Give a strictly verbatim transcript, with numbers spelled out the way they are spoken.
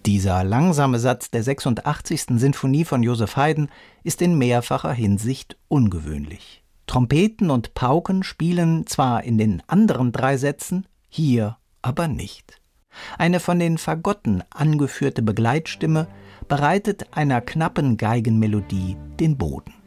Dieser langsame Satz der sechsundachtzigsten Sinfonie von Joseph Haydn ist in mehrfacher Hinsicht ungewöhnlich. Trompeten und Pauken spielen zwar in den anderen drei Sätzen, hier aber nicht. Eine von den Fagotten angeführte Begleitstimme bereitet einer knappen Geigenmelodie den Boden.